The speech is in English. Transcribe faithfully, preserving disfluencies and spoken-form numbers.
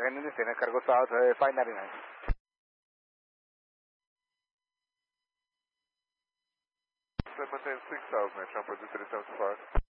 American Industry, cargo south uh, five ninety-nine. Maintain six thousand, Trump three seven five.